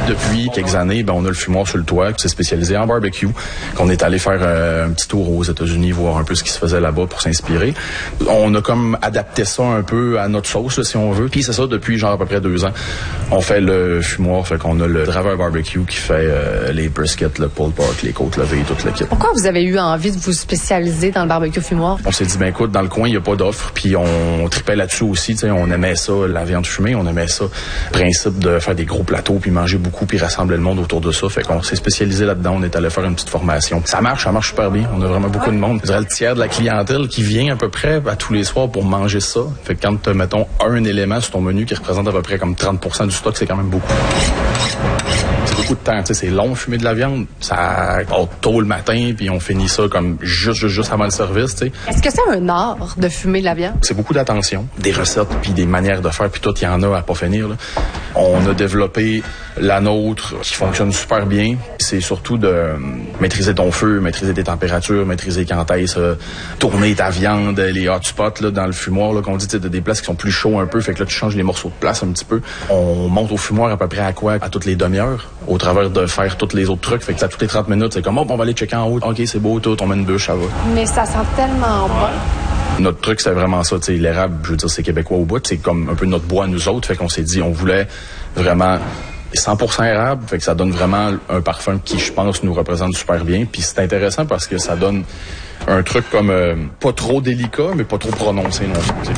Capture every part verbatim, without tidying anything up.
depuis quelques années, ben, on a le fumoir sur le toit qui s'est spécialisé en barbecue, qu'on est allé faire euh, un petit tour aux États-Unis, voir un peu ce qui se faisait là-bas pour s'inspirer. On a comme adapté ça un peu à notre sauce, là, si on veut. Puis c'est ça, depuis genre à peu près deux ans, on fait le fumoir, fait qu'on a le Driver Barbecue qui fait euh, les briskets, le pulled pork, les côtes levées, toute l'équipe. Pourquoi vous avez eu envie de vous spécialiser dans le barbecue fumoir? On s'est dit, ben écoute, dans le coin, il n'y a pas d'offre, puis on tripait là-dessus aussi, tu sais, on aimait ça, la viande fumée, on aimait ça, le principe de faire des gros plateaux, puis manger beaucoup, puis rassembler le monde autour de ça, fait qu'on s'est spécialisé là-dedans, on est allé faire une petite formation. Ça marche, ça marche super bien, on a vraiment beaucoup de monde. Je dirais le tiers de la clientèle qui vient à peu près à tous les soirs pour manger ça, fait que quand tu mettons un élément sur ton menu qui représente à peu près comme trente pour cent du stock, c'est quand même beaucoup. C'est beaucoup de temps, tu sais, c'est long fumer de la viande, ça part tôt le matin, puis on finit ça comme juste, juste, juste avant le service, tu sais. Est-ce que c'est un art de fumer de la viande? C'est beaucoup d'attention, des recettes, puis des manières de faire, puis tout, il y en a à pas finir, là. On a développé la nôtre qui fonctionne super bien. C'est surtout de maîtriser ton feu, maîtriser tes températures, maîtriser quand est-ce euh, tourner ta viande, les hotspots là, dans le fumoir, là, qu'on dit, tu sais, des places qui sont plus chauds un peu, fait que là, tu changes les morceaux de place un petit peu. On monte au fumoir à peu près à quoi? À toutes les demi-heures, au travers de faire tous les autres trucs. Fait que à toutes les trente minutes, c'est comme, oh, on va aller checker en haut. OK, c'est beau, tout, on met une bûche, ça va. Mais ça sent tellement bon. Notre truc, c'est vraiment ça, tu sais, l'érable, je veux dire, c'est québécois au bout, c'est comme un peu notre bois, nous autres, fait qu'on s'est dit, on voulait vraiment cent pour cent érable, fait que ça donne vraiment un parfum qui, je pense, nous représente super bien, puis c'est intéressant parce que ça donne un truc comme, euh, pas trop délicat, mais pas trop prononcé non plus.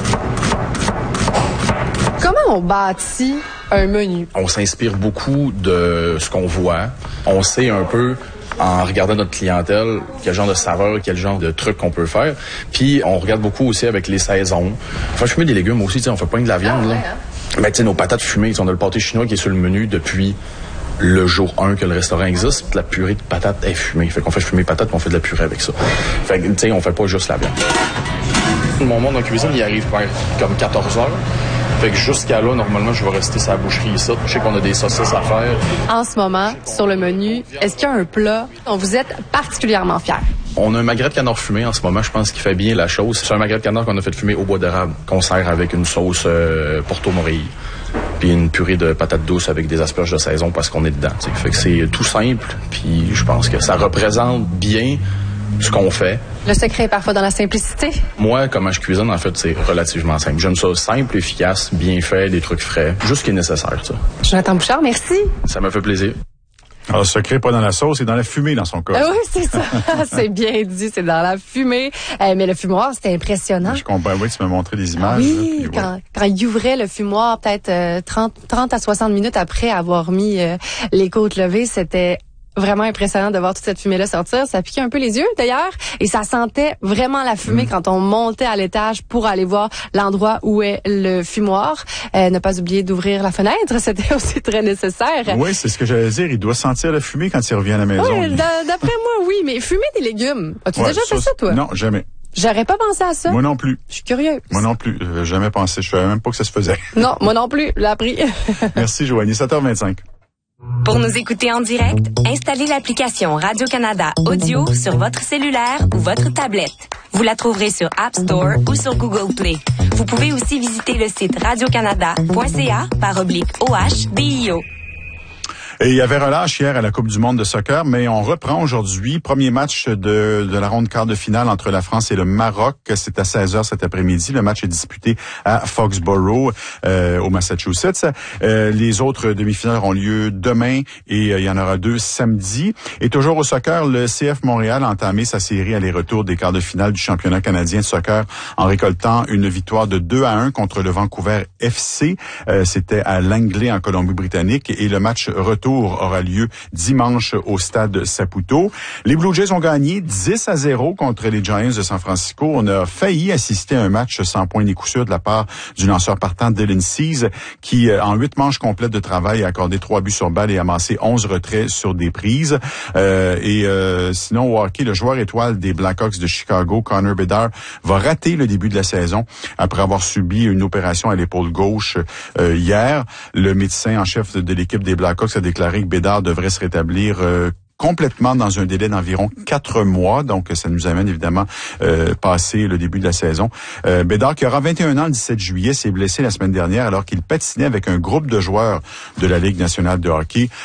Comment on bâtit un menu? On s'inspire beaucoup de ce qu'on voit, on sait un peu en regardant notre clientèle, quel genre de saveur, quel genre de truc qu'on peut faire. Puis on regarde beaucoup aussi avec les saisons. Enfin, fumer des légumes aussi, tu sais, on fait pas de la viande, ah, là. Ouais, hein? Ben, tu sais, nos patates fumées, on a le pâté chinois qui est sur le menu depuis le jour un que le restaurant existe. Puis la purée de patates est fumée. Fait qu'on fait fumer patates, puis on fait de la purée avec ça. Fait que, tu sais, on fait pas juste la viande. Mon monde en cuisine, il arrive vers comme quatorze heures. Fait que jusqu'à là, normalement, je vais rester sur la boucherie ici. Je sais qu'on a des saucisses à faire. En ce moment, sur le menu, est-ce qu'il y a un plat dont vous êtes particulièrement fiers? On a un magret de canard fumé en ce moment, je pense qu'il fait bien la chose. C'est un magret de canard qu'on a fait fumer au bois d'érable, qu'on sert avec une sauce euh, Porto Morelli, puis une purée de patates douces avec des asperges de saison parce qu'on est dedans. T'sais. Fait que c'est tout simple, puis je pense que ça représente bien ce qu'on fait. Le secret est parfois dans la simplicité. Moi, comment je cuisine, en fait, c'est relativement simple. J'aime ça simple, efficace, bien fait, des trucs frais, juste ce qui est nécessaire, ça. Jonathan Bouchard, merci. Ça me fait plaisir. Alors, le secret, pas dans la sauce, c'est dans la fumée, dans son cas. Ah oui, c'est ça. C'est bien dit, c'est dans la fumée. Euh, mais le fumoir, c'était impressionnant. Je comprends, oui, tu m'as montré des images. Oui, là, puis, quand, ouais. quand il ouvrait le fumoir, peut-être euh, trente, trente à soixante minutes après avoir mis euh, les côtes levées, c'était vraiment impressionnant de voir toute cette fumée-là sortir. Ça piquait un peu les yeux, d'ailleurs, et ça sentait vraiment la fumée mmh. quand on montait à l'étage pour aller voir l'endroit où est le fumoir. Euh, ne pas oublier d'ouvrir la fenêtre, c'était aussi très nécessaire. Oui, c'est ce que j'allais dire. Il doit sentir la fumée quand il revient à la maison. Oui, d'après moi, oui, mais fumer des légumes. As-tu ouais, déjà ça, fait ça, toi? Non, jamais. J'aurais pas pensé à ça. Moi non plus. Je suis curieuse. Moi non plus. Euh, jamais pensé. Je savais même pas que ça se faisait. Non, moi non plus. Je l'ai appris. Merci, Joanie. sept heures vingt-cinq. Pour nous écouter en direct, installez l'application Radio-Canada Audio sur votre cellulaire ou votre tablette. Vous la trouverez sur App Store ou sur Google Play. Vous pouvez aussi visiter le site radiocanada point c a par oblique O H D I O. Et il y avait relâche hier à la Coupe du monde de soccer, mais on reprend aujourd'hui. Premier match de, de la ronde quart de finale entre la France et le Maroc. C'est à seize heures cet après-midi. Le match est disputé à Foxborough, euh, au Massachusetts. Euh, les autres demi-finales auront lieu demain et euh, il y en aura deux samedi. Et toujours au soccer, le C F Montréal a entamé sa série aller-retour des quarts de finale du championnat canadien de soccer en récoltant une victoire de deux à un contre le Vancouver F C. Euh, c'était à Langley en Colombie-Britannique et le match retour aura lieu dimanche au stade Saputo. Les Blue Jays ont gagné dix à zéro contre les Giants de San Francisco. On a failli assister à un match sans point ni coup sûr de la part du lanceur partant Dylan Cease qui, en huit manches complètes de travail, a accordé trois buts sur balle et a amassé onze retraits sur des prises. Euh, et euh, sinon, au hockey, le joueur étoile des Blackhawks de Chicago, Connor Bedard, va rater le début de la saison après avoir subi une opération à l'épaule gauche euh, hier. Le médecin en chef de l'équipe des Blackhawks a déclaré que Bédard devrait se rétablir euh, complètement dans un délai d'environ quatre mois. Donc, ça nous amène évidemment euh, passer le début de la saison. Euh, Bédard, qui aura vingt et un ans le dix-sept juillet, s'est blessé la semaine dernière alors qu'il patinait avec un groupe de joueurs de la Ligue nationale de hockey